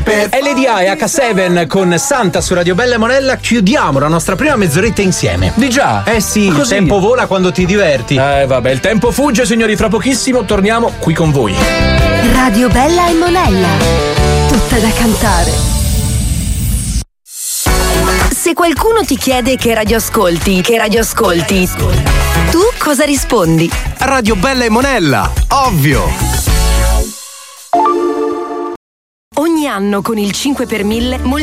LDI e H7 con Santa su Radio Bella e Monella. Chiudiamo la nostra prima mezz'oretta insieme. Di già? Sì, così. Il tempo vola quando ti diverti. Vabbè, il tempo fugge, signori. Fra pochissimo torniamo qui con voi. Radio Bella e Monella. Tutta da cantare. Se qualcuno ti chiede che radio ascolti, tu cosa rispondi? Radio Bella e Monella, ovvio! Ogni anno con il 5 per 1000